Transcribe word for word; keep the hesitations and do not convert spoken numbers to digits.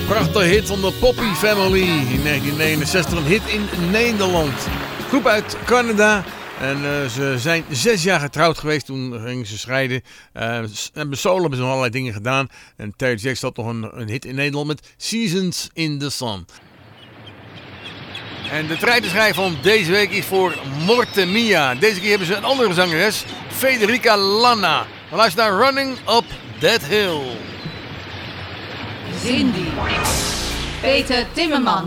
Prachtige hit van de Poppy Family in negentien negenenzestig, een hit in Nederland. Groep uit Canada. En uh, ze zijn zes jaar getrouwd geweest, toen gingen ze scheiden. Uh, en solo hebben ze nog allerlei dingen gedaan. En Terry Jacks had nog een, een hit in Nederland met Seasons in the Sun. En de treitenschrijf van deze week is voor Morte Mia. Deze keer hebben ze een andere zangeres, Federica Lanna. We luisteren naar Running Up That Hill. Cindy, Peter Timmerman.